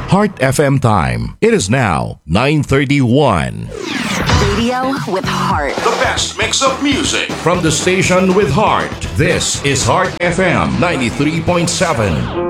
Heart FM time. It is now 9:31. Radio with heart. The best mix of music from the station with heart. This is Heart FM 93.7.